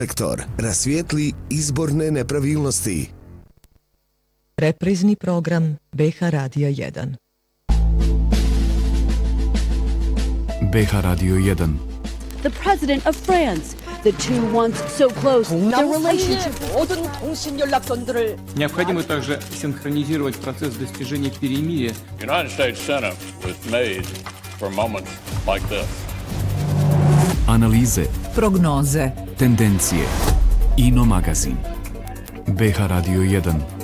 Rektor rasvijetli izborne nepravilnosti. Reprizni program BH Radio 1. BH Radio 1. The president of France, the two once so close, their relationship. Необходимо также синхронизировать процесс достижения перемирия. United States Senate was made for moments like this. Analize, prognoze, tendencije, Ino magazin. BH Radio 1.